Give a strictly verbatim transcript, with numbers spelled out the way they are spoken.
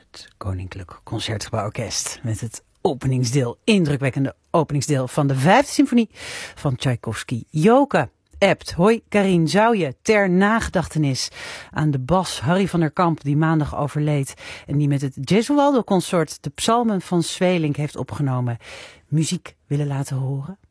Het Koninklijk Concertgebouworkest met het openingsdeel, indrukwekkende openingsdeel van de vijfde symfonie van Tchaikovsky. Joke appt: hoi Karin, zou je ter nagedachtenis aan de bas Harry van der Kamp, die maandag overleed en die met het Gesualdo Consort de psalmen van Sweelinck heeft opgenomen, muziek willen laten horen?